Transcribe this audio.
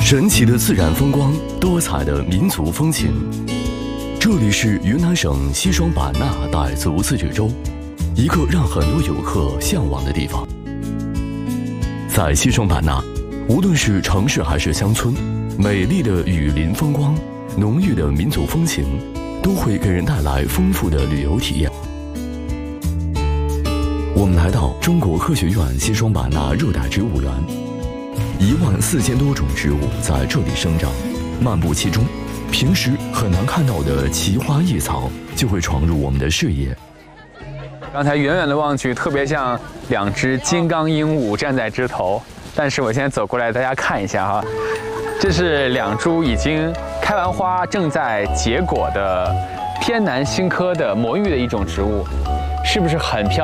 神奇的自然风光，多彩的民族风情。这里是云南省西双版纳傣族自治州，一个让很多游客向往的地方。在西双版纳，无论是城市还是乡村，美丽的雨林风光、浓郁的民族风情，都会给人带来丰富的旅游体验。我们来到中国科学院西双版纳热带植物园，14000多种植物在这里生长，漫步其中，平时很难看到的奇花异草就会闯入我们的视野。 刚才远远的望去，特别像2只金刚鹦鹉站在枝头，但是我现在走过来，大家看一下哈，这是2株已经开完花、正在结果的天南星科的魔芋的一种植物，是不是很漂亮？